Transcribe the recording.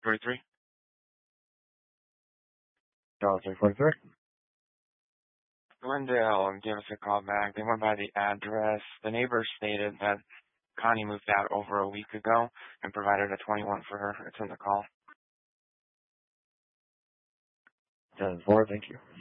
43. Dial 343. Glendale gave us a call back. They went by the address. The neighbor stated that Connie moved out over a week ago and provided a 21 for her. It's in the call. 10-4, thank you.